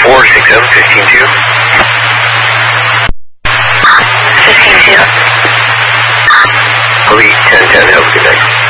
467, 15-2. 15-2. Elite 10-10, have a good night.